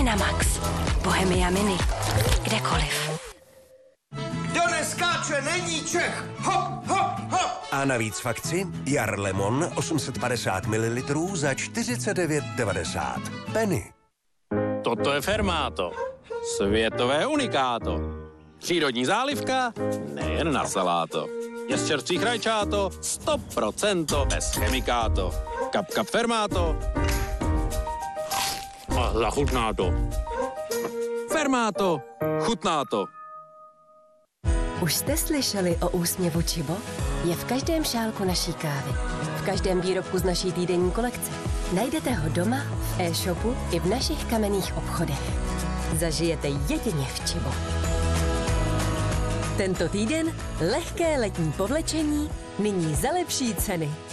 Winamax. Bohemia Mini. Kdekoliv. Kdo neskáče, není Čech. Hop, hop, hop. A navíc v akci Jar Lemon 850 ml za 49,90. Penny. Toto je Fermáto. Světové unikáto. Přírodní zálivka, nejen na saláto. Je z čerstvých rajčáto, 100% bez chemikáto. Kap, kap Fermáto. A zachutná to. Fermáto, chutná to. Už jste slyšeli o úsměvu Čibo? Je v každém šálku naší kávy. V každém výrobku z naší týdenní kolekce. Najdete ho doma, v e-shopu i v našich kamenných obchodech. Zažijete jedině v Čibo. Tento týden lehké letní povlečení, nyní za lepší ceny.